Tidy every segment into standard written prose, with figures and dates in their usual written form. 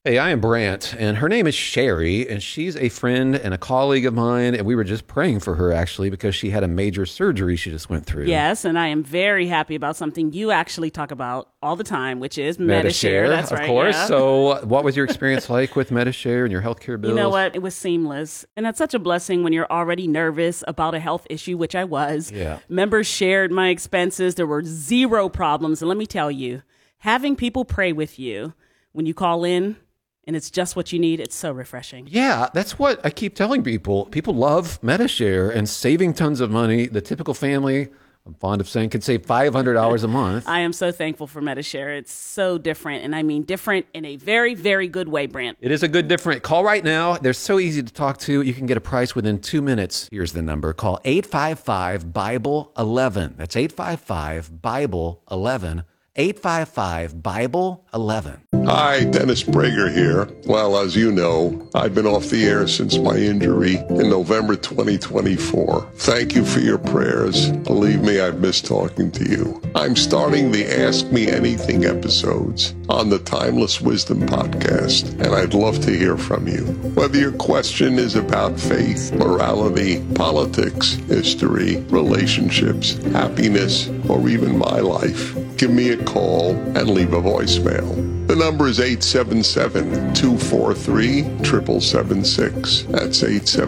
Hey, I am Brant, and her name is Sherry, and she's a friend and a colleague of mine, and we were just praying for her, actually, because she had a major surgery she just went through. Yes, and I am very happy about something you actually talk about all the time, which is Medi-Share. That's right, of course. yeah. So what was your experience like with Medi-Share and your healthcare bills? You know what? It was seamless. And that's such a blessing when you're already nervous about a health issue, which I was. Yeah. Members shared my expenses. There were zero problems. And let me tell you, having people pray with you when you call in, and it's just what you need, it's so refreshing. Yeah, that's what I keep telling people. People love Medi-Share and saving tons of money. The typical family, I'm fond of saying, could save $500 a month. I am so thankful for Medi-Share. It's so different, and I mean different in a very, very good way, Brant. It is a good different. Call right now. They're so easy to talk to. You can get a price within 2 minutes. Here's the number. Call 855-BIBLE-11. That's 855-BIBLE-11. 855-BIBLE-11. Hi, Dennis Prager here. Well, as you know, I've been off the air since my injury in November 2024. Thank you for your prayers. Believe me, I've missed talking to you. I'm starting the Ask Me Anything episodes on the Timeless Wisdom podcast, and I'd love to hear from you. Whether your question is about faith, morality, politics, history, relationships, happiness, or even my life, give me a call and leave a voicemail. The number is 877-243-7776. That's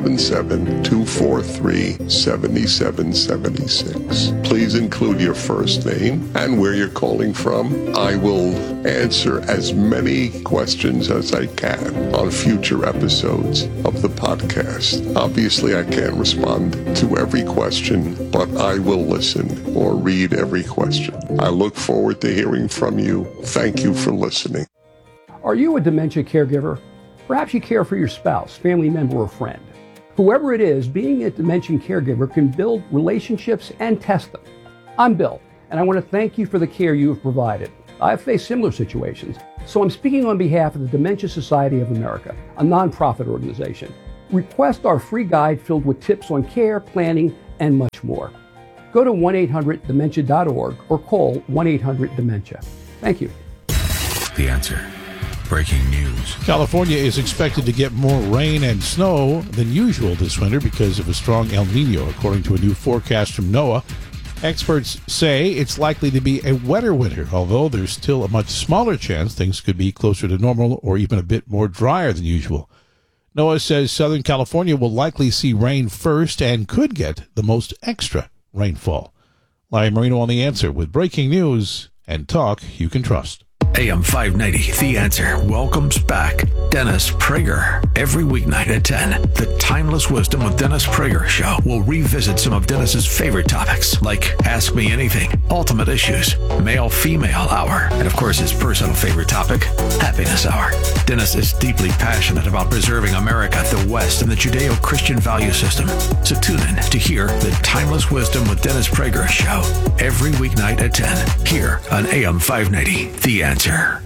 877-243-7776. Please include your first name and where you're calling from. I will answer as many questions as I can on future episodes of the podcast. Obviously, I can't respond to every question, but I will listen or read every question. I look forward to hearing from you. Thank you for listening. Are you a dementia caregiver? Perhaps you care for your spouse, family member, or friend. Whoever it is, being a dementia caregiver can build relationships and test them. I'm Bill, and I want to thank you for the care you have provided. I've faced similar situations, so I'm speaking on behalf of the Dementia Society of America, a nonprofit organization. Request our free guide filled with tips on care, planning, and much more. Go to 1-800-DEMENTIA.org or call 1-800-DEMENTIA. Thank you. The Answer. Breaking news. California is expected to get more rain and snow than usual this winter because of a strong El Nino, according to a new forecast from NOAA. Experts say it's likely to be a wetter winter, although there's still a much smaller chance things could be closer to normal or even a bit more drier than usual. NOAA says Southern California will likely see rain first and could get the most extra rainfall. Larry Marino on The Answer with breaking news and talk you can trust. AM 590, The Answer, welcomes back Dennis Prager. Every weeknight at 10, the Timeless Wisdom with Dennis Prager show will revisit some of Dennis's favorite topics, like Ask Me Anything, Ultimate Issues, Male-Female Hour, and of course his personal favorite topic, Happiness Hour. Dennis is deeply passionate about preserving America, the West, and the Judeo-Christian value system. So tune in to hear the Timeless Wisdom with Dennis Prager show every weeknight at 10, here on AM 590, The Answer.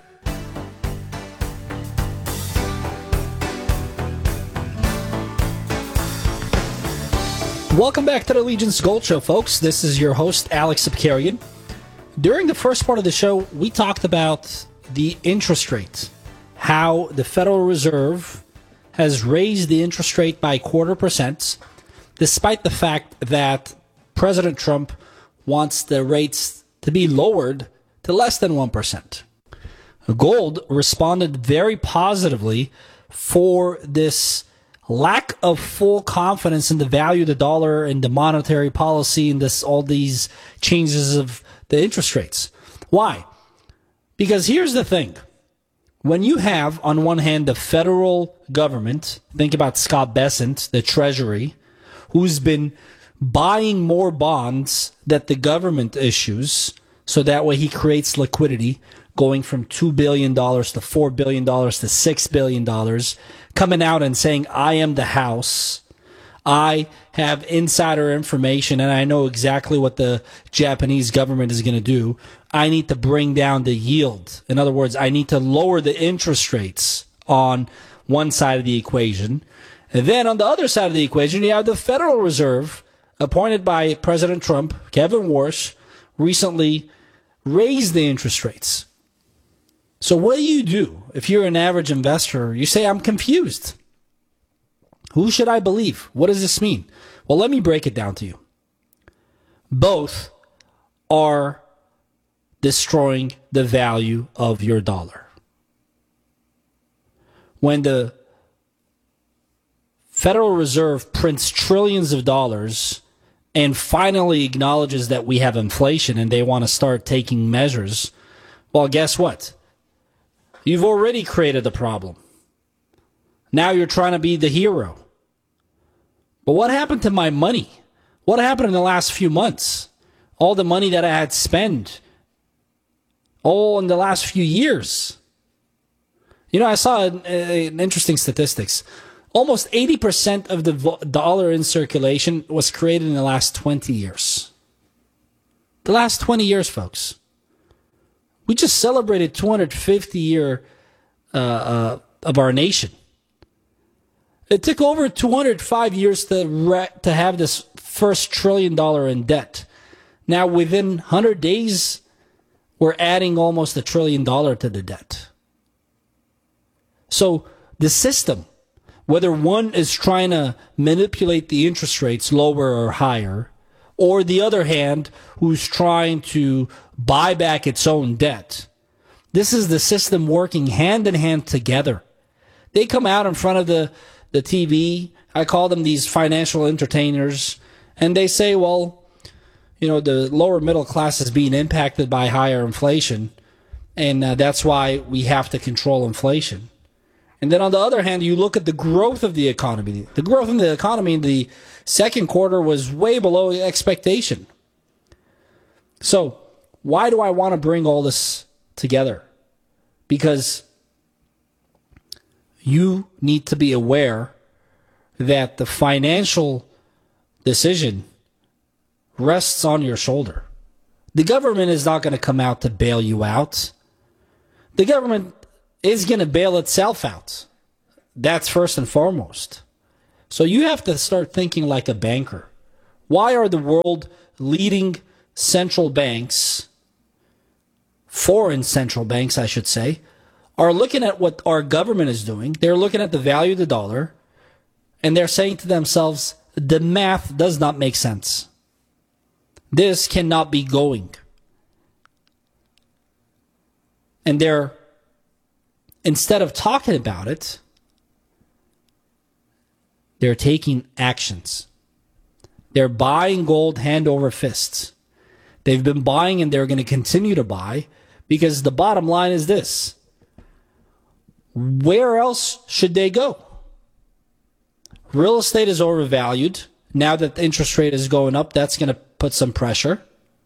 Welcome back to the Allegiance Gold Show, folks. This is your host, Alex Sapkarian. During the first part of the show, we talked about the interest rate, how the Federal Reserve has raised the interest rate by 0.25%, despite the fact that President Trump wants the rates to be lowered to less than 1%. Gold responded very positively for this lack of full confidence in the value of the dollar and the monetary policy and all these changes of the interest rates. Why? Because here's the thing. When you have, on one hand, the federal government, think about Scott Bessent, the Treasury, who's been buying more bonds that the government issues, so that way he creates liquidity, going from $2 billion to $4 billion to $6 billion, coming out and saying, I am the house, I have insider information, and I know exactly what the Japanese government is going to do. I need to bring down the yield. In other words, I need to lower the interest rates on one side of the equation. And then on the other side of the equation, you have the Federal Reserve, appointed by President Trump, Kevin Warsh, recently raised the interest rates. So what do? If you're an average investor, you say, I'm confused. Who should I believe? What does this mean? Well, let me break it down to you. Both are destroying the value of your dollar. When the Federal Reserve prints trillions of dollars and finally acknowledges that we have inflation and they want to start taking measures, well, guess what? You've already created the problem. Now you're trying to be the hero. But what happened to my money? What happened in the last few months? All the money that I had spent all in the last few years. You know, I saw an interesting statistics. Almost 80% of the dollar in circulation was created in the last 20 years. The last 20 years, folks. We just celebrated 250 year of our nation. It took over 205 years to have this first $1 trillion in debt. Now, within 100 days, we're adding almost $1 trillion to the debt. So the system, whether one is trying to manipulate the interest rates lower or higher, or the other hand, who's trying to buy back its own debt, this is the system working hand in hand together. They come out in front of the TV, I call them these financial entertainers, and they say, well, you know, the lower middle class is being impacted by higher inflation, and that's why we have to control inflation. And then on the other hand, you look at the growth of the economy. The growth in the economy in the second quarter was way below expectation. So why do I want to bring all this together? Because you need to be aware that the financial decision rests on your shoulder. The government is not going to come out to bail you out. The government is going to bail itself out. That's first and foremost. So you have to start thinking like a banker. Why are the world leading central banks, foreign central banks, I should say, are looking at what our government is doing? They're looking at the value of the dollar, and they're saying to themselves, the math does not make sense. This cannot be going. And they're, instead of talking about it, they're taking actions. They're buying gold hand over fist. They've been buying and they're going to continue to buy because the bottom line is this. Where else should they go? Real estate is overvalued. Now that the interest rate is going up, that's going to put some pressure.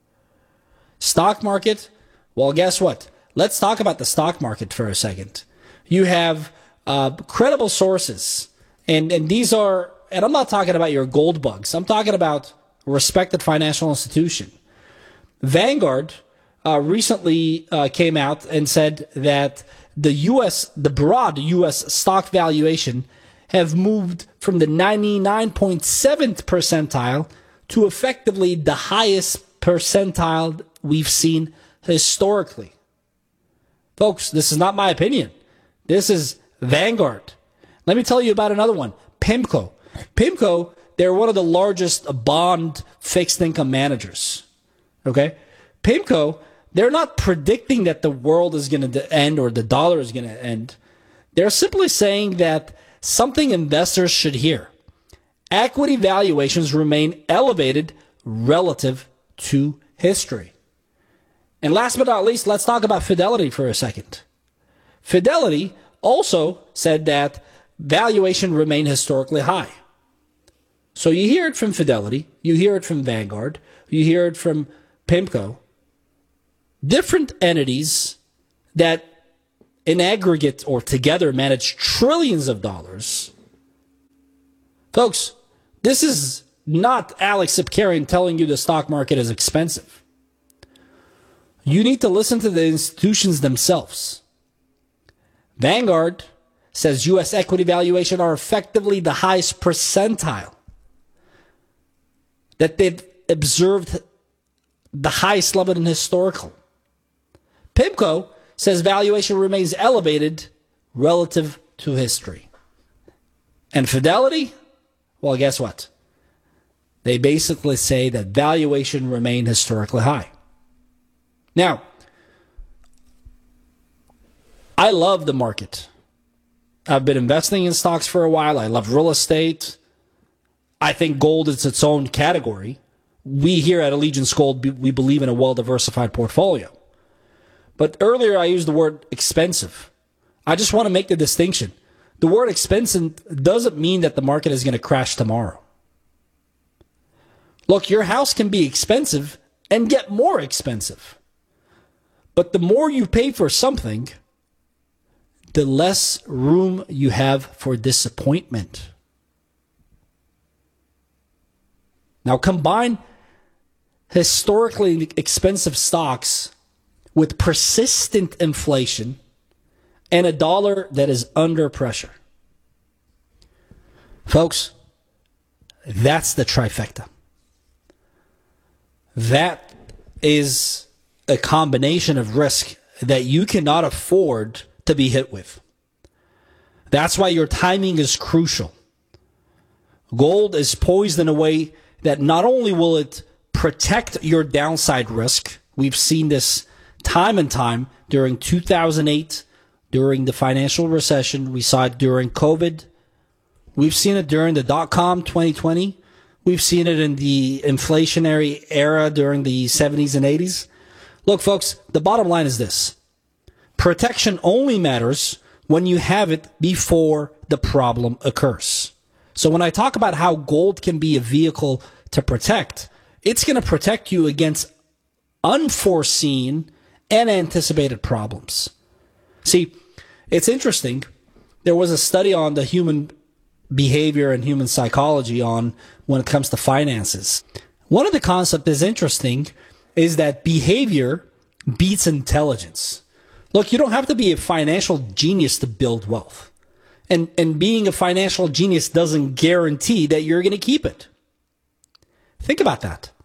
Stock market, well, guess what? Let's talk about the stock market for a second. You have credible sources, and these are, and I'm not talking about your gold bugs. I'm talking about a respected financial institution. Vanguard recently came out and said that the broad U.S. stock valuation have moved from the 99.7th percentile to effectively the highest percentile we've seen historically. Folks, this is not my opinion. This is Vanguard. Let me tell you about another one, PIMCO. PIMCO, they're one of the largest bond fixed income managers. Okay? PIMCO, they're not predicting that the world is going to end or the dollar is going to end. They're simply saying that something investors should hear. Equity valuations remain elevated relative to history. And last but not least, let's talk about Fidelity for a second. Fidelity also said that valuation remained historically high. So you hear it from Fidelity, you hear it from Vanguard, you hear it from PIMCO. Different entities that in aggregate or together manage trillions of dollars. Folks, this is not Alex Sipkarian telling you the stock market is expensive. You need to listen to the institutions themselves. Vanguard says U.S. equity valuation are effectively the highest percentile. That they've observed the highest level in historical. PIMCO says valuation remains elevated relative to history. And Fidelity, well, guess what? They basically say that valuation remained historically high. Now, I love the market. I've been investing in stocks for a while. I love real estate. I think gold is its own category. We here at Allegiance Gold, we believe in a well-diversified portfolio. But earlier I used the word expensive. I just want to make the distinction. The word expensive doesn't mean that the market is going to crash tomorrow. Look, your house can be expensive and get more expensive. But the more you pay for something, the less room you have for disappointment. Now combine historically expensive stocks with persistent inflation and a dollar that is under pressure. Folks, that's the trifecta. That is a combination of risk that you cannot afford to be hit with. That's why your timing is crucial. Gold is poised in a way that not only will it protect your downside risk, we've seen this time and time during 2008, during the financial recession, we saw it during COVID, we've seen it during the dot-com 2020, we've seen it in the inflationary era during the 70s and 80s. Look, folks, the bottom line is this. Protection only matters when you have it before the problem occurs. So when I talk about how gold can be a vehicle to protect, it's going to protect you against unforeseen and anticipated problems. See, it's interesting. There was a study on the human behavior and human psychology on when it comes to finances. One of the concepts is interesting is that behavior beats intelligence. Look, you don't have to be a financial genius to build wealth. And being a financial genius doesn't guarantee that you're going to keep it. Think about that.